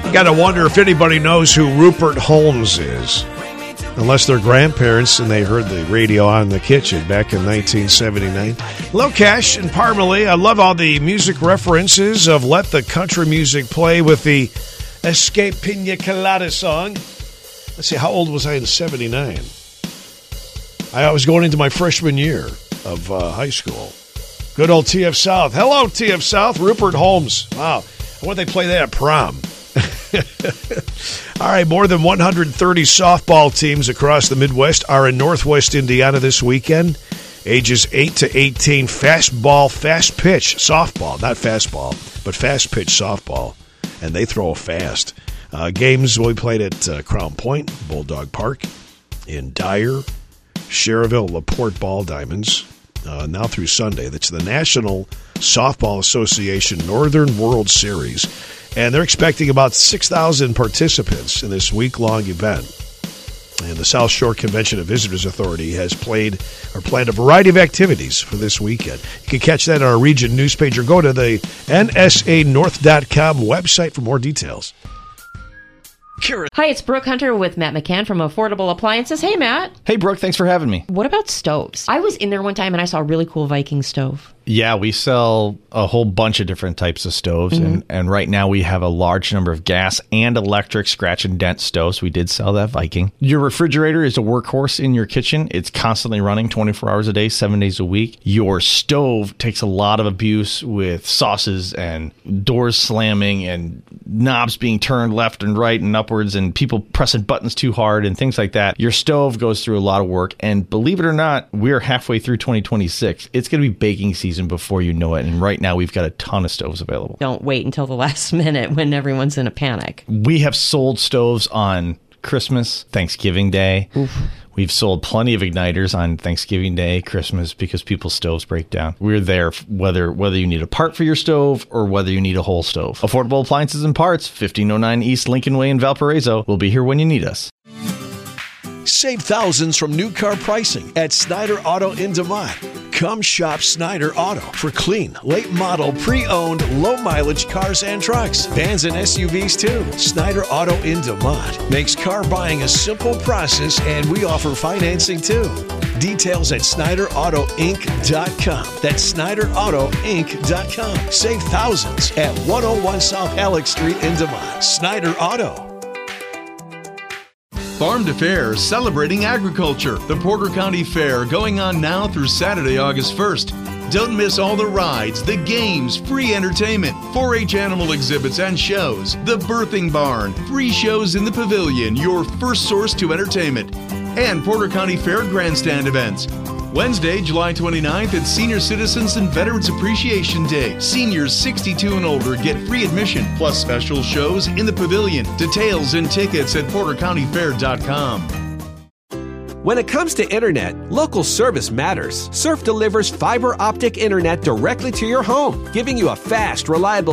Got to wonder if anybody knows who Rupert Holmes is. Unless they're grandparents and they heard the radio on in the kitchen back in 1979. Locash and Parmalee. I love all the music references of Let the Country Music Play with the Escape Pina Colada song. Let's see, how old was I in 79? I was going into my freshman year of high school. Good old TF South. Hello, TF South. Rupert Holmes. Wow. I wonder if they play that at prom. All right, more than 130 softball teams across the Midwest are in Northwest Indiana this weekend. Ages 8 to 18, fastball, fast pitch, softball, not fastball, but fast pitch softball, and they throw fast. Games will be played at Crown Point, Bulldog Park, in Dyer, Cherville, LaPorte Ball Diamonds, now through Sunday. That's the National Softball Association Northern World Series. And they're expecting about 6,000 participants in this week-long event. And the South Shore Convention and Visitors Authority has planned a variety of activities for this weekend. You can catch that on our region news page or go to the nsanorth.com website for more details. Hi, it's Brooke Hunter with Matt McCann from Affordable Appliances. Hey, Matt. Hey, Brooke. Thanks for having me. What about stoves? I was in there one time and I saw a really cool Viking stove. Yeah, we sell a whole bunch of different types of stoves, and right now we have a large number of gas and electric scratch and dent stoves. We did sell that Viking. Your refrigerator is a workhorse in your kitchen. It's constantly running 24 hours a day, 7 days a week. Your stove takes a lot of abuse with sauces and doors slamming and knobs being turned left and right and upwards and people pressing buttons too hard and things like that. Your stove goes through a lot of work, and believe it or not, we're halfway through 2026. It's going to be baking season before you know it, and right now we've got a ton of stoves available. Don't wait until the last minute when everyone's in a panic. We have sold stoves on Christmas, Thanksgiving Day. Oof. We've sold plenty of igniters on Thanksgiving Day, Christmas, because people's stoves break down. We're there whether you need a part for your stove or whether you need a whole stove. Affordable Appliances and Parts, 1509 East Lincoln Way in Valparaiso. We'll be here when you need us. Save thousands from new car pricing at Snyder Auto in DeMont. Come shop Snyder Auto for clean, late model, pre-owned, low-mileage cars and trucks. Vans and SUVs too. Snyder Auto in DeMont makes car buying a simple process, and we offer financing too. Details at SnyderAutoInc.com. That's SnyderAutoInc.com. Save thousands at 101 South Alex Street in DeMont. Snyder Auto. Farm to Fair, celebrating agriculture. The Porter County Fair going on now through Saturday, August 1st. Don't miss all the rides, the games, free entertainment, 4-H animal exhibits and shows, the birthing barn, free shows in the pavilion, your first source to entertainment, and Porter County Fair grandstand events. Wednesday, July 29th, it's Senior Citizens and Veterans Appreciation Day. Seniors 62 and older get free admission, plus special shows in the pavilion. Details and tickets at portercountyfair.com. When it comes to internet, local service matters. Surf delivers fiber optic internet directly to your home, giving you a fast, reliable